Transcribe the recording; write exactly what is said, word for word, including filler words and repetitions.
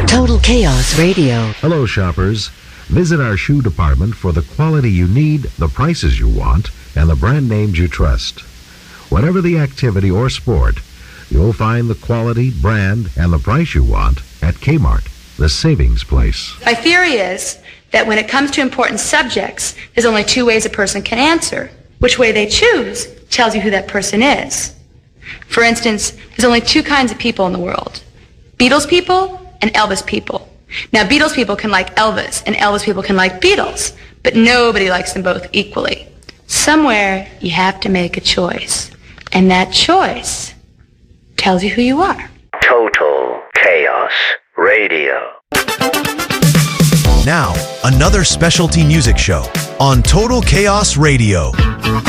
Total Chaos Radio. Hello, shoppers. Visit our shoe department for the quality you need, the prices you want, and the brand names you trust. Whatever the activity or sport, you'll find the quality, brand, and the price you want at Kmart, the savings place. My theory is that when it comes to important subjects, there's only two ways a person can answer. Which way they choose tells you who that person is. For instance, there's only two kinds of people in the world. Beatles people and Elvis people. Now, Beatles people can like Elvis, and Elvis people can like Beatles, but nobody likes them both equally. Somewhere, you have to make a choice, and that choice tells you who you are. Total Chaos Radio. Now, another specialty music show on Total Chaos Radio.